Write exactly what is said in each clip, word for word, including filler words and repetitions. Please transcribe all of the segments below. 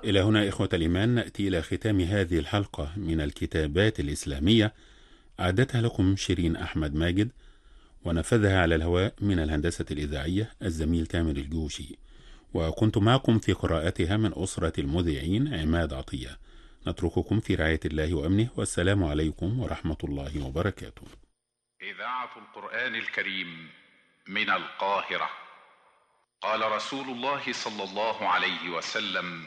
إلى هنا إخوة الإيمان نأتي إلى ختام هذه الحلقة من الكتابات الإسلامية، أعدتها لكم شيرين أحمد ماجد، ونفذها على الهواء من الهندسة الإذاعية الزميل تامر الجوشي، وكنت معكم في قراءتها من أسرة المذيعين عماد عطية. نترككم في رعاية الله وأمنه، والسلام عليكم ورحمة الله وبركاته. إذاعة القرآن الكريم من القاهرة. قال رسول الله صلى الله عليه وسلم: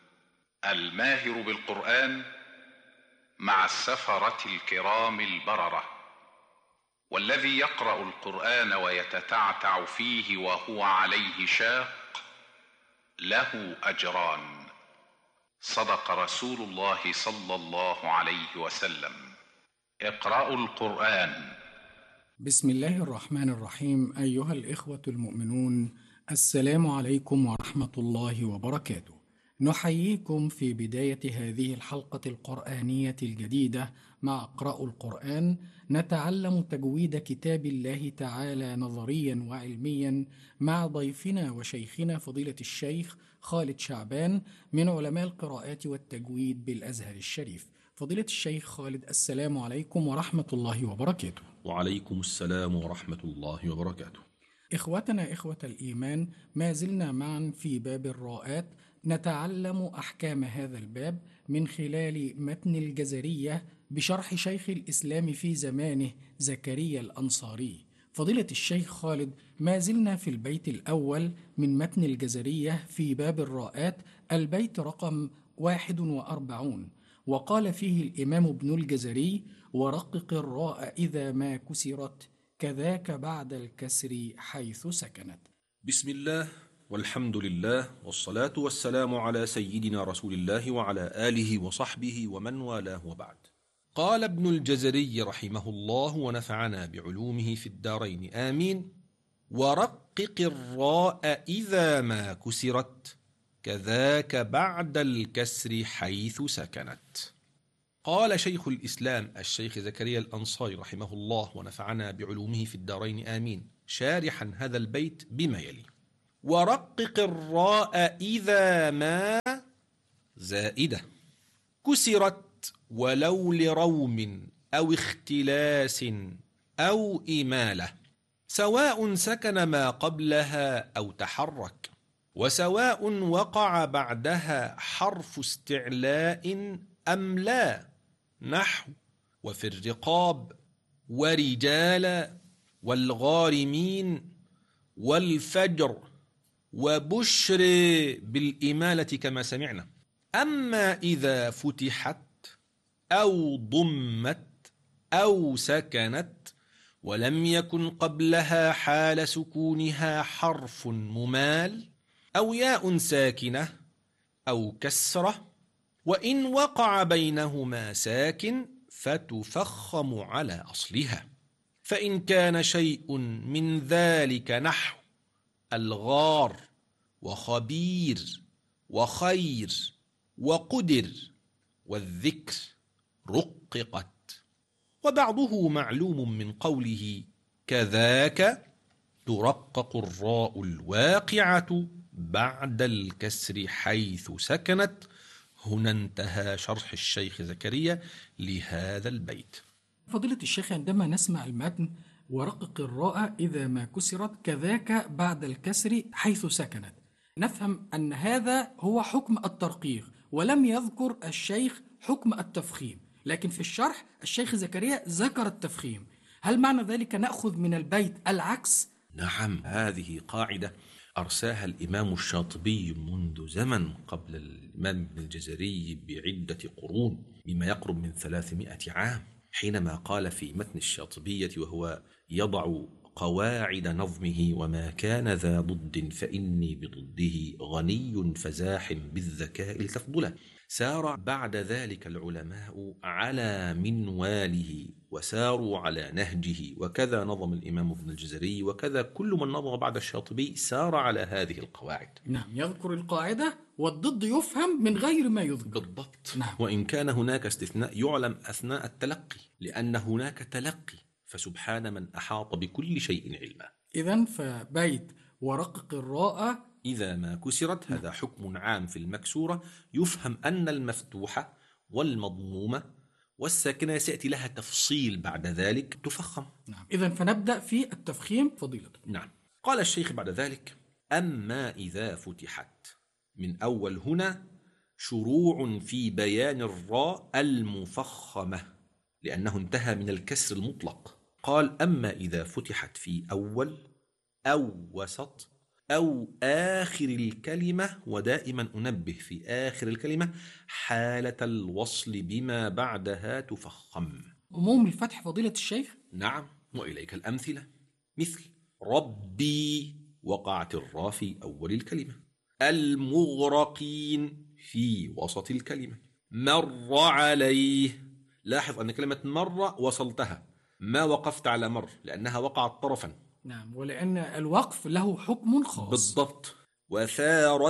الماهر بالقرآن مع السفرة الكرام البررة، والذي يقرأ القرآن ويتتعتع فيه وهو عليه شاق له أجران. صدق رسول الله صلى الله عليه وسلم. اقرأوا القرآن. بسم الله الرحمن الرحيم. أيها الإخوة المؤمنون، السلام عليكم ورحمة الله وبركاته. نحييكم في بداية هذه الحلقة القرآنية الجديدة مع اقرأوا القرآن، نتعلم تجويد كتاب الله تعالى نظريا وعلميا مع ضيفنا وشيخنا فضيلة الشيخ خالد شعبان من علماء القراءات والتجويد بالأزهر الشريف. فضيلة الشيخ خالد، السلام عليكم ورحمة الله وبركاته. وعليكم السلام ورحمة الله وبركاته. إخوتنا إخوة الإيمان، ما زلنا معا في باب الراءات، نتعلم أحكام هذا الباب من خلال متن الجزرية بشرح شيخ الإسلام في زمانه زكريا الأنصاري. فضيلة الشيخ خالد، ما زلنا في البيت الأول من متن الجزرية في باب الراءات، البيت رقم واحد وأربعون، وقال فيه الإمام ابن الجزري: ورقق الراء إذا ما كسرت، كذاك بعد الكسر حيث سكنت. بسم الله والحمد لله والصلاة والسلام على سيدنا رسول الله وعلى آله وصحبه ومن والاه، وبعد. قال ابن الجزري رحمه الله ونفعنا بعلومه في الدارين آمين: ورقق الراء إذا ما كسرت، كذاك بعد الكسر حيث سكنت. قال شيخ الإسلام الشيخ زكريا الأنصاري رحمه الله ونفعنا بعلومه في الدارين آمين، شارحا هذا البيت بما يلي: ورقق الراء إذا ما زائدة كسرت، ولو لروم أو اختلاس أو إمالة، سواء سكن ما قبلها أو تحرك، وسواء وقع بعدها حرف استعلاء أم لا، نحو وفي الرقاب ورجال والغارمين والفجر وبشر بالإمالة كما سمعنا. أما إذا فتحت أو ضمت أو سكنت ولم يكن قبلها حال سكونها حرف ممال أو ياء ساكنة أو كسرة، وإن وقع بينهما ساكن فتفخم على أصلها. فإن كان شيء من ذلك نحو الغار وخبير وخير وقدر والذكر رققت. وبعضه معلوم من قوله كذاك ترقق الراء الواقعة بعد الكسر حيث سكنت. هنا انتهى شرح الشيخ زكريا لهذا البيت. فضيلة الشيخ، عندما نسمع المتن ورقق الراء إذا ما كسرت، كذاك بعد الكسر حيث سكنت، نفهم أن هذا هو حكم الترقيق، ولم يذكر الشيخ حكم التفخيم، لكن في الشرح الشيخ زكريا ذكر التفخيم. هل معنى ذلك نأخذ من البيت العكس؟ نعم، هذه قاعدة أرساها الإمام الشاطبي منذ زمن قبل الإمام ابن الجزري بعدة قرون، بما يقرب من ثلاثمائة عام، حينما قال في متن الشاطبية وهو يضع قواعد نظمه: وما كان ذا ضد فإني بضده غني فزاح بالذكاء لتفضله. سار بعد ذلك العلماء على منواله وساروا على نهجه، وكذا نظم الإمام ابن الجزري، وكذا كل من نظم بعد الشاطبي سار على هذه القواعد. نعم، يذكر القاعدة والضد يفهم من غير ما يذكر. بالضبط. نعم. وإن كان هناك استثناء يعلم أثناء التلقي، لأن هناك تلقي، فسبحان من أحاط بكل شيء علما. إذن فبيت ورقق الراء إذا ما كسرت. هذا حكم عام في المكسورة، يفهم أن المفتوحة والمضمومة والساكنة سيأتي لها تفصيل بعد ذلك تفخم. نعم. إذن فنبدأ في التفخيم فضيلة. نعم. قال الشيخ بعد ذلك: أما إذا فتحت. من أول هنا شروع في بيان الراء المفخمة، لأنه انتهى من الكسر المطلق. قال: أما إذا فتحت في أول أو وسط أو آخر الكلمة، ودائما أنبه في آخر الكلمة حالة الوصل بما بعدها تفخم. عموم الفتح فضيلة الشيخ. نعم، وإليك الأمثلة، مثل ربي وقعت الراء في أول الكلمة، المغرقين في وسط الكلمة، مر عليه. لاحظ أن كلمة مر وصلتها، ما وقفت على مر لأنها وقعت طرفا. نعم، ولأن الوقف له حكم خاص. بالضبط. وثار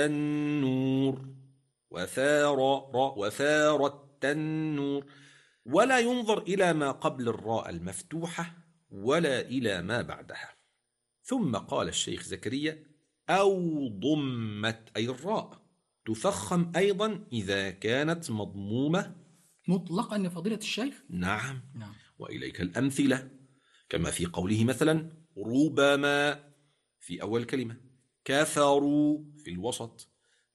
التنور، وثار را وثار التنور. ولا ينظر إلى ما قبل الراء المفتوحة ولا إلى ما بعدها. ثم قال الشيخ زكريا: أو ضمت، أي الراء تفخم أيضا إذا كانت مضمومة مطلقا يا فضيلة الشيخ. نعم. نعم. وإليك الأمثلة، كما في قوله مثلا ربما في أول كلمة، كفروا في الوسط،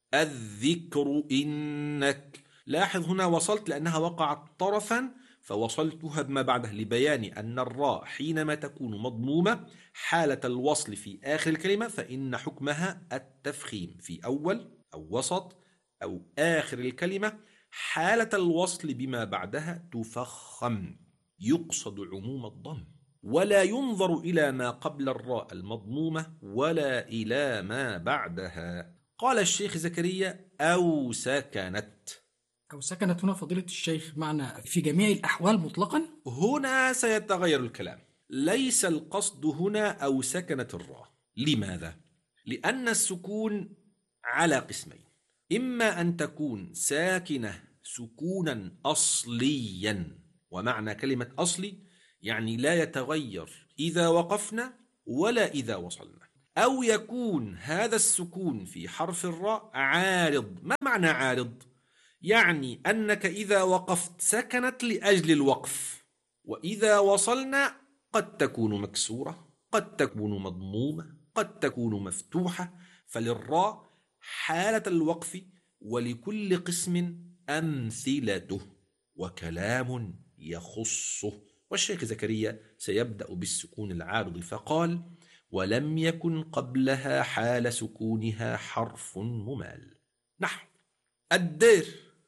الذكر إنك. لاحظ هنا وصلت لأنها وقعت طرفا فوصلتها بما بعده، لبيان أن الراء حينما تكون مضمومة حالة الوصل في آخر الكلمة فإن حكمها التفخيم في أول أو وسط أو آخر الكلمة. حالة الوصل بما بعدها تفخم، يقصد عموم الضم، ولا ينظر إلى ما قبل الراء المضمومة ولا إلى ما بعدها. قال الشيخ زكريا: أو سكنت. أو سكنت هنا فضيلة الشيخ معنى في جميع الأحوال مطلقا؟ هنا سيتغير الكلام، ليس القصد هنا أو سكنت الراء. لماذا؟ لأن السكون على قسمين، إما أن تكون ساكنة سكونا أصليا، ومعنى كلمة أصلي يعني لا يتغير إذا وقفنا ولا إذا وصلنا، أو يكون هذا السكون في حرف الراء عارض. ما معنى عارض؟ يعني أنك إذا وقفت سكنت لأجل الوقف، وإذا وصلنا قد تكون مكسورة، قد تكون مضمومة، قد تكون مفتوحة. فللراء حالة الوقف، ولكل قسم أمثلته وكلام يخصه. والشيخ زكريا سيبدأ بالسكون العارض فقال: ولم يكن قبلها حال سكونها حرف ممال، نحو الدير،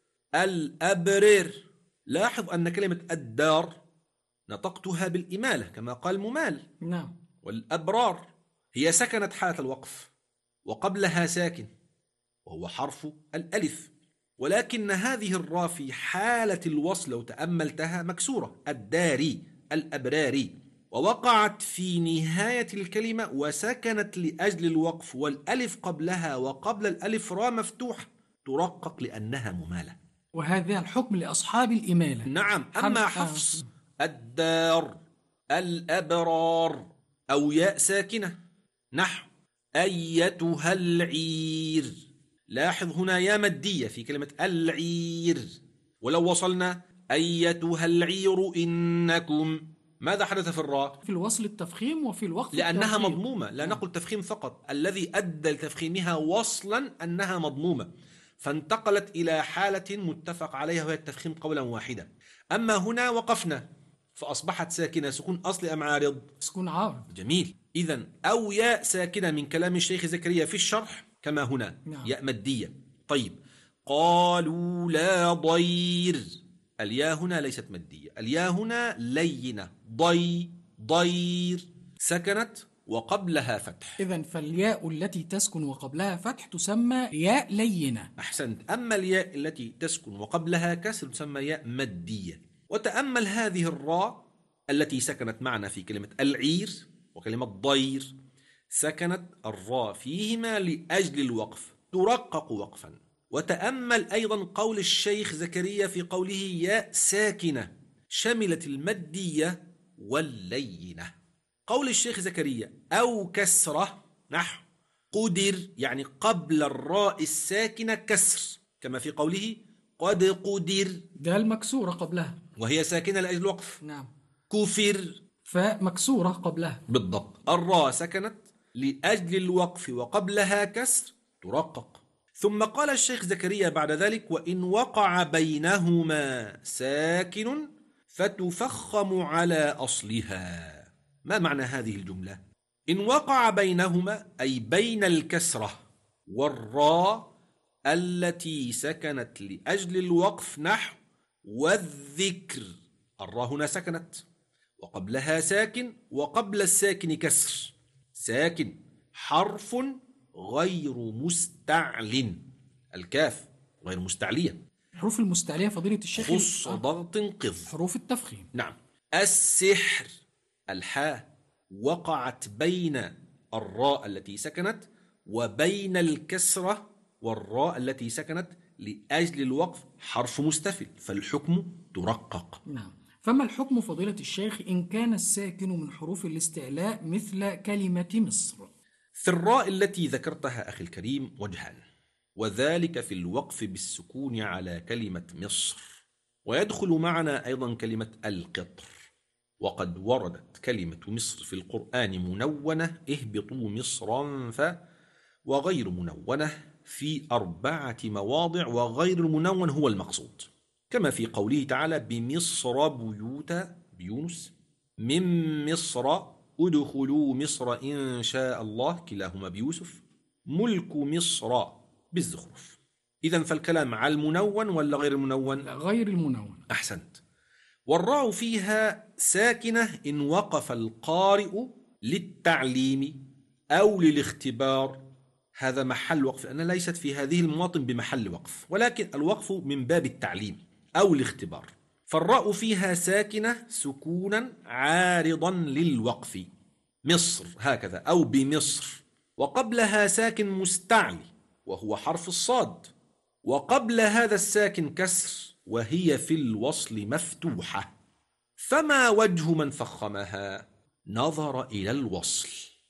الأبرير. لاحظ أن كلمة الدار نطقتها بالإمالة كما قال ممال. نعم. والأبرار هي سكنت حالة الوقف وقبلها ساكن وهو حرف الألف، ولكن هذه الراء في حالة الوصل لو تأملتها مكسورة، الداري، الأبراري، ووقعت في نهاية الكلمة وسكنت لأجل الوقف، والألف قبلها وقبل الألف راء مفتوحة ترقق لأنها ممالة. وهذا الحكم لأصحاب الإمالة. نعم. أما حفص الدار، الأبرار، أو ياء ساكنة نحو أيتها العير. لاحظ هنا يا مدية في كلمة العير، ولو وصلنا أيتها العير إنكم، ماذا حدث في الراء؟ في الوصل التفخيم وفي الوقف لأنها التفخيم. مضمومة. لا نقول تفخيم فقط، الذي أدى لتفخيمها وصلا أنها مضمومة، فانتقلت إلى حالة متفق عليها وهي التفخيم قولا واحدا. أما هنا وقفنا فأصبحت ساكنة، سكون أصلي أم عارض؟ سكون عارض. جميل. إذن أو ياء ساكنة من كلام الشيخ زكريا في الشرح كما هنا. نعم. ياء مدية. طيب، قالوا لا ضير، الياء هنا ليست مدية، الياء هنا لينة، ضي ضير، سكنت وقبلها فتح. إذن فالياء التي تسكن وقبلها فتح تسمى ياء لينة. أحسنت. أما الياء التي تسكن وقبلها كسر تسمى ياء مدية. وتأمل هذه الراء التي سكنت معنا في كلمة العير وكلمة ضير، سكنت الراء فيهما لأجل الوقف ترقق وقفا. وتأمل أيضا قول الشيخ زكريا في قوله ياء ساكنة، شملت المدية واللينة. قول الشيخ زكريا أو كسرة نحو قدر، يعني قبل الراء الساكنة كسر، كما في قوله قد قدر، دال مكسورة قبلها وهي ساكنة لأجل الوقف. نعم. كفر، فاء مكسورة قبلها بالضبط. الراء سكنت لأجل الوقف وقبلها كسر ترقق. ثم قال الشيخ زكريا بعد ذلك: وإن وقع بينهما ساكن فتفخم على أصلها. ما معنى هذه الجملة؟ إن وقع بينهما أي بين الكسرة والراء التي سكنت لأجل الوقف، نحو والذكر. الراء هنا سكنت وقبلها ساكن وقبل الساكن كسر، ساكن حرف غير مستعل، الكاف غير مستعلية. حروف المستعلية فضيلة الشيخ خص ضغط قض، حروف التفخيم. نعم. السحر، الحاء وقعت بين الراء التي سكنت وبين الكسرة والراء التي سكنت لأجل الوقف، حرف مستفل، فالحكم ترقق. نعم. فما الحكم فضيلة الشيخ إن كان الساكن من حروف الاستعلاء مثل كلمة مصر؟ في الراء التي ذكرتها أخي الكريم وجهان، وذلك في الوقف بالسكون على كلمة مصر، ويدخل معنا أيضا كلمة القطر. وقد وردت كلمة مصر في القرآن منونة: اهبطوا مصرا ف، وغير منونة في أربعة مواضع، وغير المنون هو المقصود، كما في قوله تعالى: بمصر بيوتا بيونس، من مصر ادخلوا مصر إن شاء الله كلاهما بيوسف، ملك مصر بالزخرف. إذن فالكلام على المنون ولا غير المنون؟ لا، غير المنون. أحسنت. والراء فيها ساكنة إن وقف القارئ للتعليم أو للاختبار، هذا محل وقف، أنا ليست في هذه المواطن بمحل وقف، ولكن الوقف من باب التعليم أو الاختبار. فالراء فيها ساكنة سكونا عارضا للوقف، مصر هكذا، أو بمصر، وقبلها ساكن مستعلي وهو حرف الصاد، وقبل هذا الساكن كسر وهي في الوصل مفتوحة. فما وجه من فخمها؟ نظر إلى الوصل.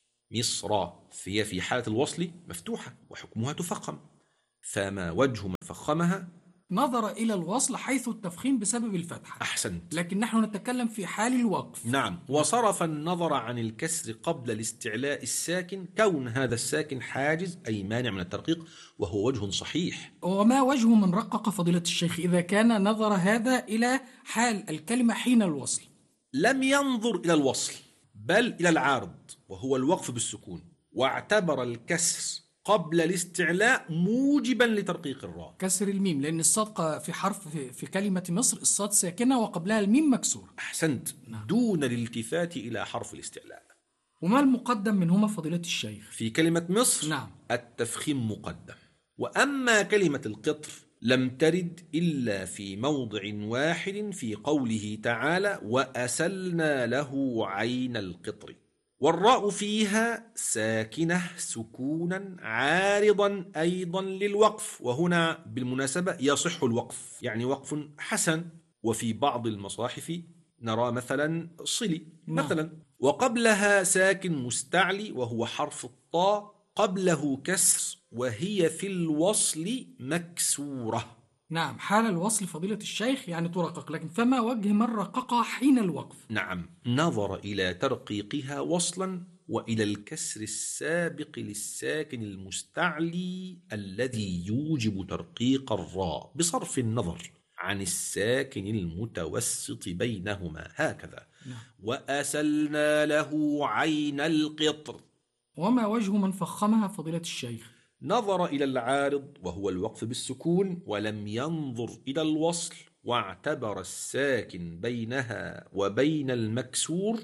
مصر هي في حالة الوصل مفتوحة وحكمها تفخم، فما وجه من فخمها؟ نظر إلى الوصل حيث التفخيم بسبب الفتحة. أحسنت. لكن نحن نتكلم في حال الوقف. نعم. وصرف النظر عن الكسر قبل الاستعلاء الساكن، كون هذا الساكن حاجز أي مانع من الترقيق، وهو وجه صحيح. وما وجه من رقق فضيلة الشيخ إذا كان نظر هذا إلى حال الكلمة حين الوصل؟ لم ينظر إلى الوصل بل إلى العارض وهو الوقف بالسكون، واعتبر الكسر قبل الاستعلاء موجبا لترقيق الراء. كسر الميم، لأن الصاد في حرف في كلمة مصر الصاد ساكنة وقبلها الميم مكسور. أحسنت. نعم. دون الالتفات إلى حرف الاستعلاء. وما المقدم منهما فضيلة الشيخ؟ في كلمة مصر نعم. التفخيم مقدم. وأما كلمة القطر لم ترد إلا في موضع واحد في قوله تعالى: وأسلنا له عين القطر، والراء فيها ساكنة سكونا عارضا أيضا للوقف، وهنا بالمناسبة يصح الوقف، يعني وقف حسن. وفي بعض المصاحف نرى مثلا صلي مثلا، وقبلها ساكن مستعلي وهو حرف الطاء، قبله كسر وهي في الوصل مكسورة. نعم، حال الوصل فضيلة الشيخ يعني ترقق، لكن فما وجه من رققها حين الوقف؟ نعم، نظر إلى ترقيقها وصلا وإلى الكسر السابق للساكن المستعلي الذي يوجب ترقيق الراء بصرف النظر عن الساكن المتوسط بينهما، هكذا. نعم. وأسلنا له عين القطر. وما وجه من فخمها فضيلة الشيخ؟ نظر إلى العارض وهو الوقف بالسكون، ولم ينظر إلى الوصل، واعتبر الساكن بينها وبين المكسور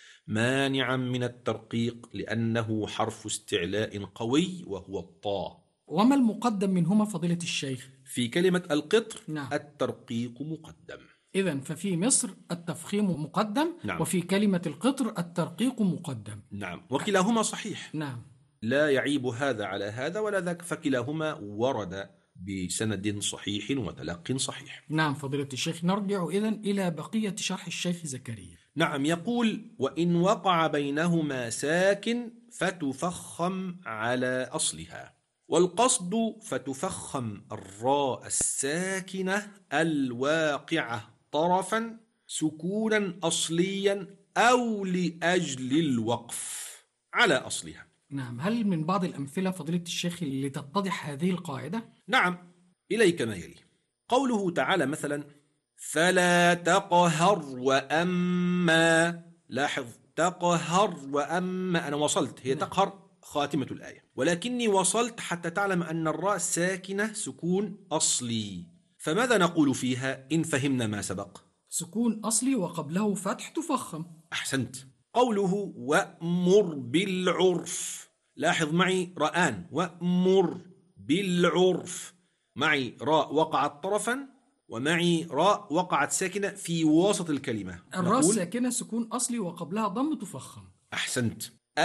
مانعا من الترقيق لأنه حرف استعلاء قوي وهو الطاء. وما المقدم منهما فضيلة الشيخ؟ في كلمة القطر نعم. الترقيق مقدم. إذن ففي مصر التفخيم مقدم. نعم. وفي كلمة القطر الترقيق مقدم. نعم، وكلاهما صحيح. نعم، لا يعيب هذا على هذا ولا ذاك، فكلاهما ورد بسند صحيح وتلق صحيح. نعم فضيلة الشيخ. نرجع إذن إلى بقية شرح الشيخ زكريا. نعم، يقول: وإن وقع بينهما ساكن فتفخم على أصلها. والقصد فتفخم الراء الساكنة الواقعة طرفا سكونا أصليا أو لأجل الوقف على أصلها. نعم، هل من بعض الأمثلة فضيلة الشيخ لتتضح هذه القاعدة؟ نعم، إليك ما يلي. قوله تعالى مثلا: فلا تقهر وأما. لاحظ، تقهر وأما، أنا وصلت، هي تقهر خاتمة الآية، ولكني وصلت حتى تعلم أن الراء ساكنة سكون أصلي. فماذا نقول فيها إن فهمنا ما سبق؟ سكون أصلي وقبله فتح تفخم. أحسنت. قوله وأمر بالعرف، لاحظ معي رآن، وأمر بالعرف، معي راء وقعت طرفا ومعي راء وقعت ساكنة في وسط الكلمة. الراء الساكنة سكون أصلي وقبلها ضم تفخم. أحسنت.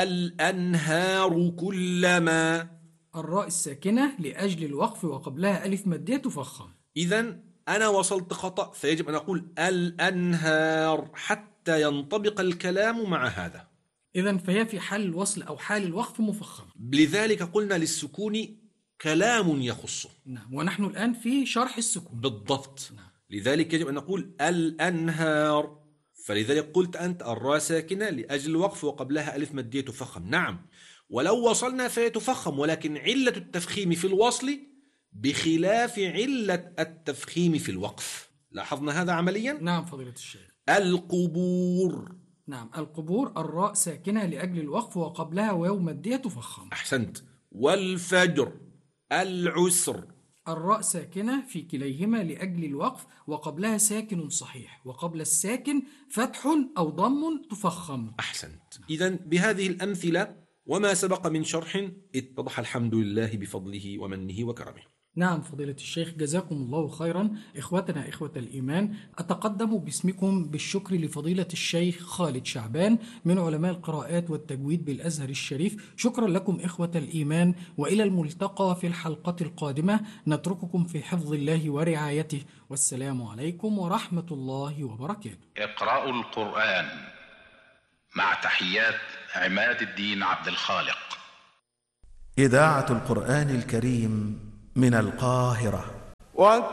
الأنهار كلما. الراء الساكنة لأجل الوقف وقبلها ألف مادية تفخم. إذن أنا وصلت خطأ، فيجب أن أقول الأنهار حتى ينطبق الكلام مع هذا. إذن فهي في حال الوصل أو حال الوقف مفخم. لذلك قلنا للسكون كلام يخصه. نعم، ونحن الآن في شرح السكون. بالضبط. نعم. لذلك يجب أن نقول الأنهار، فلذلك قلت أنت الراء ساكنة لأجل الوقف وقبلها ألف مادية تفخم. نعم، ولو وصلنا فهي تفخم، ولكن علة التفخيم في الوصل بخلاف علة التفخيم في الوقف. لاحظنا هذا عمليا؟ نعم فضيلة الشيخ. القبور. نعم، القبور الراء ساكنة لأجل الوقف وقبلها واو مادية تفخم. أحسنت. والفجر. العسر. الراء ساكنة في كليهما لأجل الوقف وقبلها ساكن صحيح، وقبل الساكن فتح أو ضم تفخم. أحسنت. إذن بهذه الأمثلة وما سبق من شرح اتضح الحمد لله بفضله ومنه وكرمه. نعم فضيلة الشيخ، جزاكم الله خيرا. إخوتنا إخوة الإيمان، أتقدم باسمكم بالشكر لفضيلة الشيخ خالد شعبان من علماء القراءات والتجويد بالأزهر الشريف. شكرا لكم إخوة الإيمان، وإلى الملتقى في الحلقة القادمة. نترككم في حفظ الله ورعايته، والسلام عليكم ورحمة الله وبركاته. اقرأوا القرآن مع تحيات عماد الدين عبد الخالق. إذاعة القرآن الكريم من القاهرة.